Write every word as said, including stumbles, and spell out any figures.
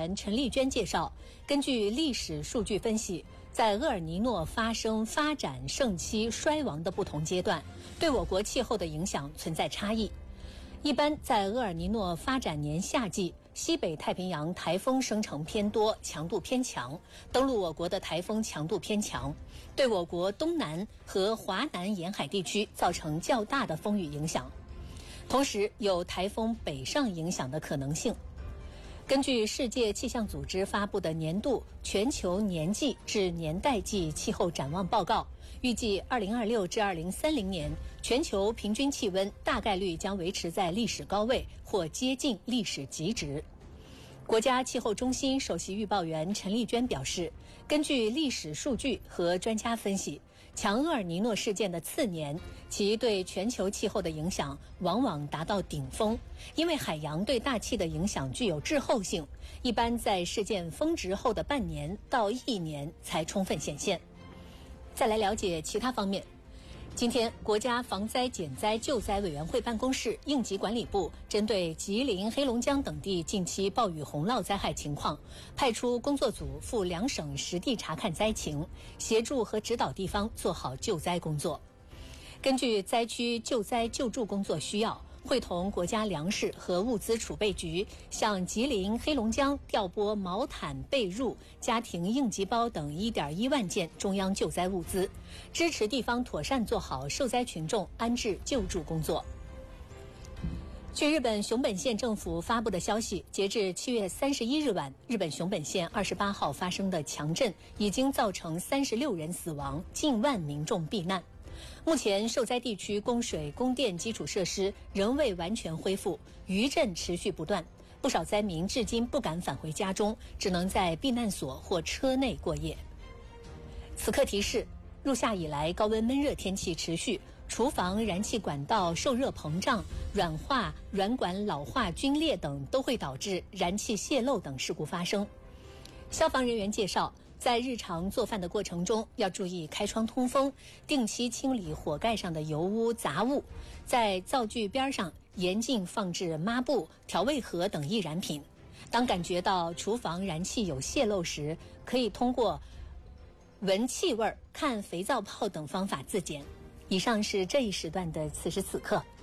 员陈丽娟介绍，根据历史数据分析，在厄尔尼诺发生、发展、盛期、衰亡的不同阶段，对我国气候的影响存在差异。一般在厄尔尼诺发展年夏季，西北太平洋台风生成偏多，强度偏强，登陆我国的台风强度偏强，对我国东南和华南沿海地区造成较大的风雨影响，同时有台风北上影响的可能性。根据世界气象组织发布的年度全球年季至年代季气候展望报告，预计二零二六至二零三零年全球平均气温大概率将维持在历史高位或接近历史极值。国家气候中心首席预报员陈丽娟表示，根据历史数据和专家分析，强厄尔尼诺事件的次年，其对全球气候的影响往往达到顶峰，因为海洋对大气的影响具有滞后性，一般在事件峰值后的半年到一年才充分显现。再来了解其他方面。今天，国家防灾减灾救灾委员会办公室、应急管理部针对吉林、黑龙江等地近期暴雨洪涝灾害情况，派出工作组赴两省实地查看灾情，协助和指导地方做好救灾工作。根据灾区救灾救助工作需要，会同国家粮食和物资储备局向吉林、黑龙江调拨毛毯、被褥、家庭应急包等 一点一万件中央救灾物资，支持地方妥善做好受灾群众安置救助工作。据日本熊本县政府发布的消息，截至七月三十一日晚，日本熊本县二十八号发生的强震已经造成三十六人死亡，近万民众避难。目前受灾地区供水、供电基础设施仍未完全恢复，余震持续不断，不少灾民至今不敢返回家中，只能在避难所或车内过夜。此刻提示，入夏以来高温闷热天气持续，厨房燃气管道受热膨胀、软化、软管老化、皲裂等都会导致燃气泄漏等事故发生。消防人员介绍，在日常做饭的过程中，要注意开窗通风，定期清理火盖上的油污杂物，在灶具边上严禁放置抹布、调味盒等易燃品。当感觉到厨房燃气有泄漏时，可以通过闻气味、看肥皂泡等方法自检。以上是这一时段的此时此刻。